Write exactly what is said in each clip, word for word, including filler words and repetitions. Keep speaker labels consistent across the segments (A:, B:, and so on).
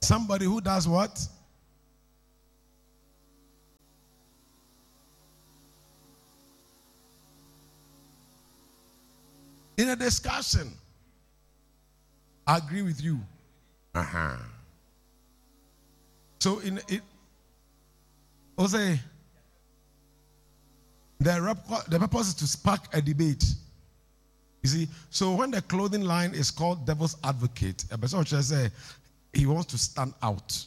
A: Somebody who does what? In a discussion, I agree with you. Uh-huh. So in it, Jose, the, rep- the purpose is to spark a debate. You see, so when the clothing line is called Devil's Advocate, a person should say he wants to stand out.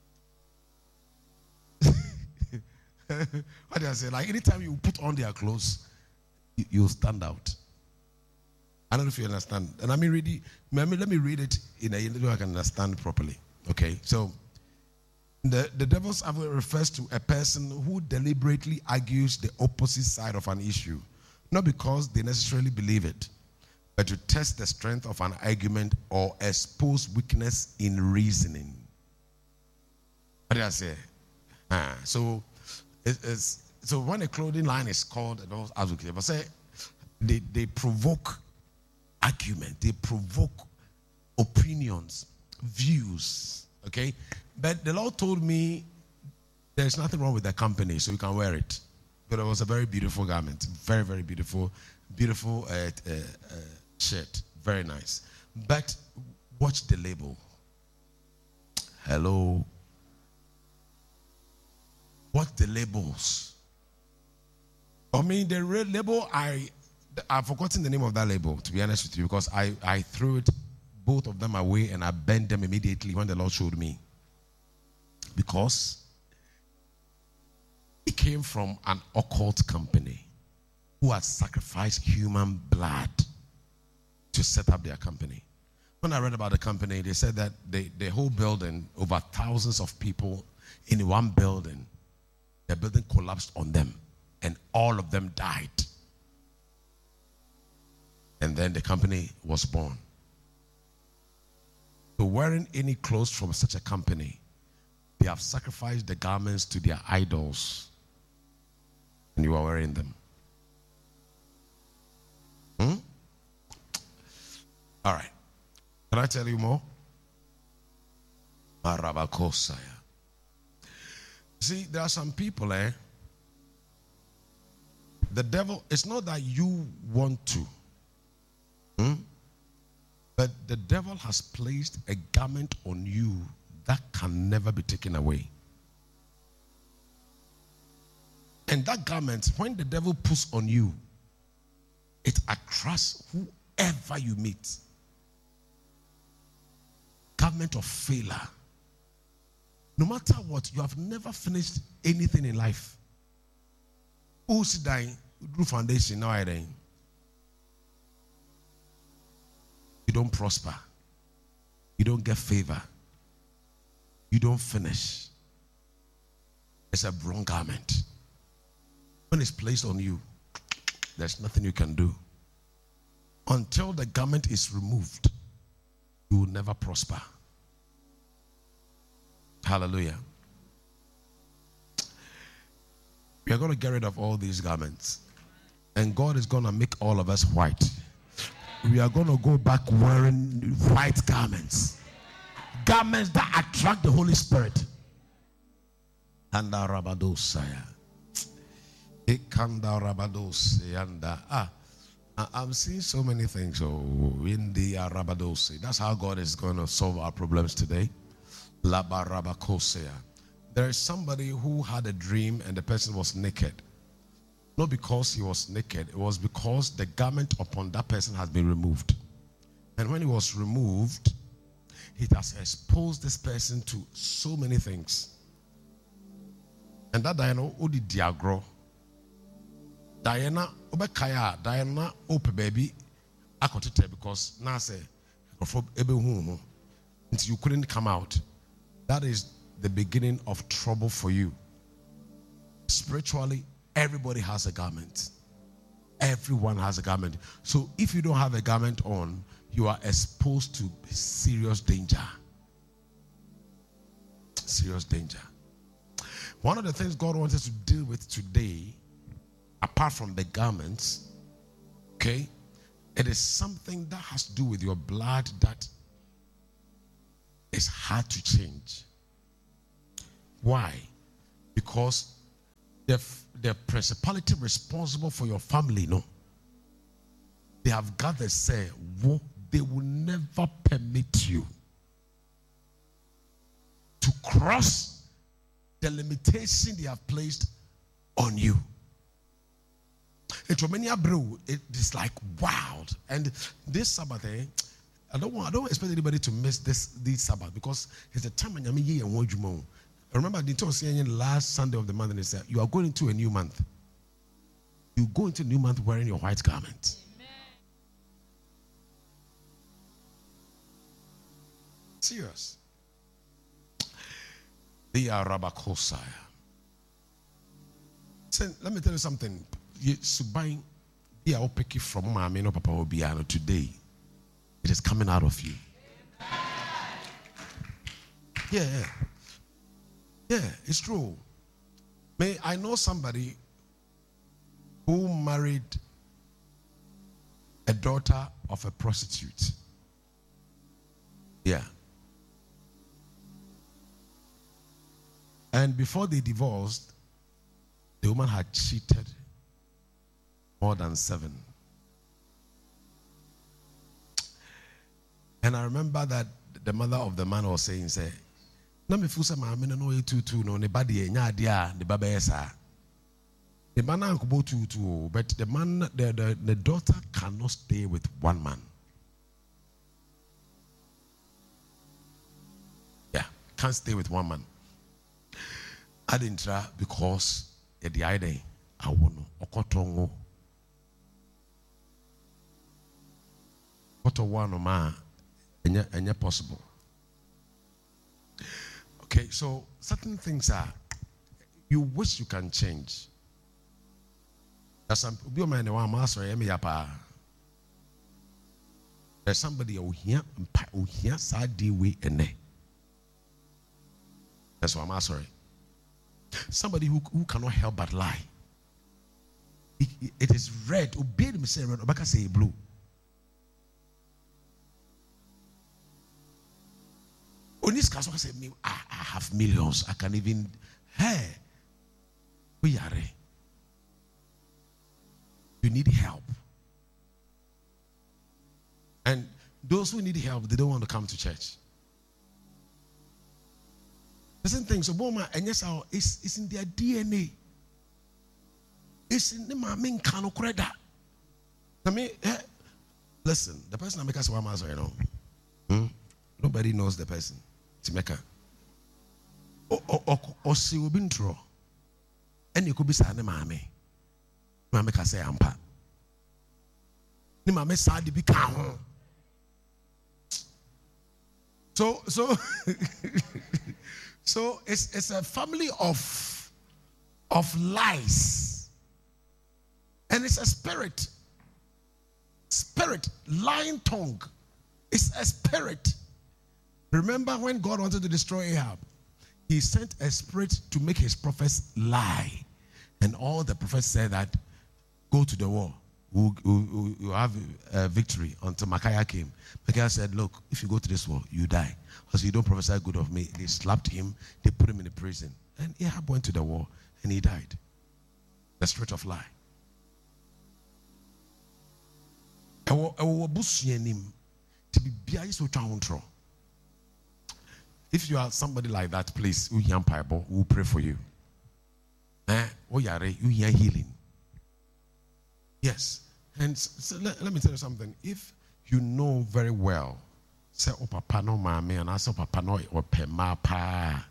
A: What do I say? Like anytime you put on their clothes, you, you'll stand out. I don't know if you understand. And I mean, really, let me, let me read it in a way I can understand properly. Okay, so the, the devil's advocate refers to a person who deliberately argues the opposite side of an issue, not because they necessarily believe it, but to test the strength of an argument or expose weakness in reasoning. What did I say? Ah, so, it, it's, so when a clothing line is called the devil's advocate, if I say they, they provoke argument, they provoke opinions, views, okay? But the Lord told me there's nothing wrong with the company, so you can wear it. But it was a very beautiful garment, very, very beautiful, beautiful uh, uh, uh, shirt, very nice. But watch the label. Hello. Watch the labels. I mean, the red label, I, I've forgotten the name of that label, to be honest with you, because I, I threw it, both of them away, and I bent them immediately when the Lord showed me. Because it came from an occult company who had sacrificed human blood to set up their company. When I read about the company, they said that they, the whole building, over thousands of people in one building, the building collapsed on them, and all of them died. And then the company was born. So wearing any clothes from such a company, they have sacrificed the garments to their idols, and you are wearing them. Hmm? All right. Can I tell you more? Marabakosaya. See, there are some people, eh? The devil, it's not that you want to. Hmm? But the devil has placed a garment on you that can never be taken away. And that garment, when the devil puts on you, it attracts whoever you meet. Garment of failure. No matter what, you have never finished anything in life. Who's dying? Do foundation, now I dying. You don't prosper. You don't get favor. You don't finish. It's a wrong garment. When it's placed on you, there's nothing you can do. Until the garment is removed, you will never prosper. Hallelujah. We are going to get rid of all these garments. And God is going to make all of us white. We are going to go back wearing white garments. Garments that attract the Holy Spirit. And Rabadosaya. Ikanda Rabadosaya. Ah, I'm seeing so many things. Oh, in the Rabadosaya. That's how God is going to solve our problems today. Labarabakosaya. There is somebody who had a dream and the person was naked. Not because he was naked, it was because the garment upon that person has been removed. And when it was removed, it has exposed this person to so many things. And that Diana Odi Diagro. Diana Obekaya, Diana Ope baby, I got to tell because now say until you couldn't come out. That is the beginning of trouble for you. Spiritually, everybody has a garment. Everyone has a garment. So if you don't have a garment on, you are exposed to serious danger. Serious danger. One of the things God wants us to deal with today, apart from the garments, okay, it is something that has to do with your blood that is hard to change. Why? Because the, the principality responsible for your family, no, they have gathered, say, they will never permit you to cross the limitation they have placed on you. It is like wild. And this Sabbath, eh, I don't want, I don't expect anybody to miss this this Sabbath, because it's the time when you and remember, the was saying last Sunday of the month, and it said, you are going into a new month. You go into a new month wearing your white garment. Amen. Serious. They are Rabakosaya. Let me tell you something. You buy the I'll pick it from my no Papa Obiano today. It is coming out of you. Yeah, yeah. Yeah, it's true. May I know somebody who married a daughter of a prostitute. Yeah. And before they divorced, the woman had cheated more than seven. And I remember that the mother of the man was saying, say, na me fusa ma me no etu tu no ne ba de nya ade a ne ba be esa. The man anko tu tu, but the man the, the the daughter cannot stay with one man. Yeah, can't stay with one man. I didn't try because at the idea I want to okotongo. What a one ma and and possible. Okay, so certain things are you wish you can change. There's some there's somebody who here who here sad day way and ne. That's why I'm sorry. Somebody who, who cannot help but lie. It, it is red. Obey me say red. Obaka say blue. On this case, I say, I, I have millions. I can even, hey, we are. You need help. And those who need help, they don't want to come to church. Certain things, Obama, and yes, it's, it's in their D N A. It's in the main kind of credit. I mean, eh, listen, the person that makes us one master, you know, hmm? Nobody knows the person. Timeka. Or see, we've been through. And you could be saying, Mammy. Mammy can say, Ampa. Ni Mammy sad to be calm. So, so, so it's, it's a family of, of lies. And it's a spirit. Spirit, lying tongue. It's a spirit. Remember when God wanted to destroy Ahab, he sent a spirit to make his prophets lie. And all the prophets said that, go to the war. We'll, we'll, we'll have a victory until Micaiah came. Micaiah said, look, if you go to this war, you die. Because you don't prophesy good of me. They slapped him. They put him in a prison. And Ahab went to the war and he died. The spirit of lie. If you are somebody like that, please, we'll pray for you. Eh? You hear healing. Yes. And so let, let me tell you something. If you know very well, say, oh, papa no mame, and I say, papa no or pema pa.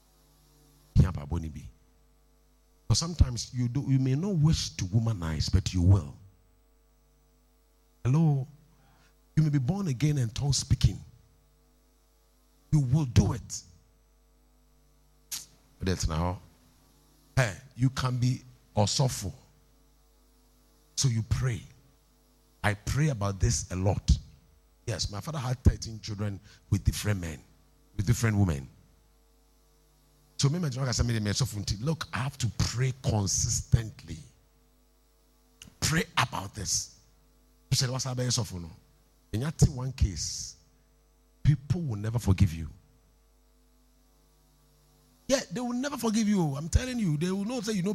A: But sometimes you do, you may not wish to womanize, but you will. Hello? You may be born again and tongue speaking. You will do it. But that's now. Hey, you can be osofu. So you pray. I pray about this a lot. Yes, my father had thirteen children with different men, with different women. So me, look, I have to pray consistently. Pray about this. You said, what's happening? In one case, people will never forgive you. they will never forgive you. I'm telling you, they will not say you know